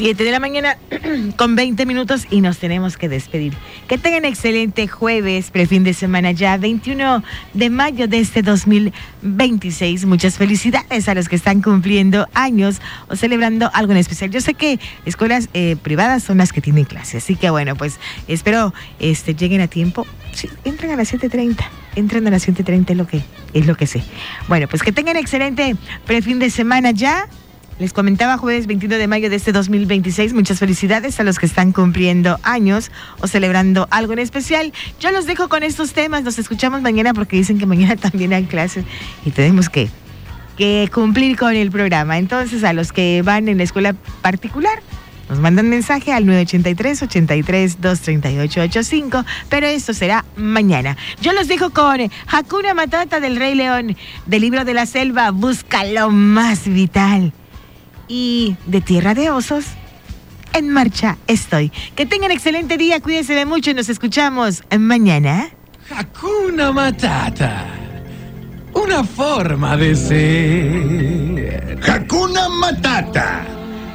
7 de la mañana con 20 minutos y nos tenemos que despedir. Que tengan excelente jueves, prefin de semana ya, 21 de mayo de este 2026. Muchas felicidades a los que están cumpliendo años o celebrando algo en especial. Yo sé que escuelas privadas son las que tienen clase, así que bueno, pues espero lleguen a tiempo. Sí, entran a las 7:30. Entran a las 7:30 es lo que sé. Bueno, pues que tengan excelente prefin de semana ya. Les comentaba jueves 21 de mayo de este 2026. Muchas felicidades a los que están cumpliendo años o celebrando algo en especial. Yo los dejo con estos temas. Nos escuchamos mañana porque dicen que mañana también hay clases y tenemos que cumplir con el programa. Entonces, a los que van en la escuela particular, nos mandan mensaje al 983-83-238-85, pero esto será mañana. Yo los dejo con Hakuna Matata del Rey León, del libro de la selva, Busca lo más vital. Y de Tierra de Osos, En marcha estoy. Que tengan excelente día, cuídense de mucho y nos escuchamos mañana. Hakuna Matata, una forma de ser. Hakuna Matata.